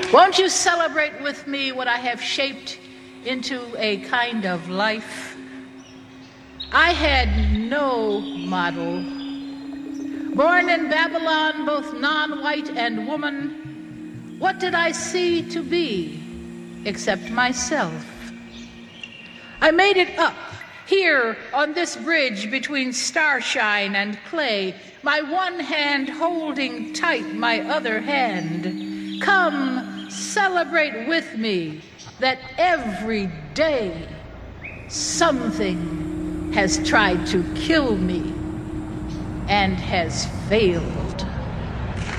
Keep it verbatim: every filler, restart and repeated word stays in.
Won't you celebrate with me what I have shaped into a kind of life? I had no model. Born in Babylon, both non-white and woman, what did I see to be except myself? I made it up here on this bridge between starshine and clay, my one hand holding tight my other hand. Come celebrate with me that every day something has tried to kill me and has failed.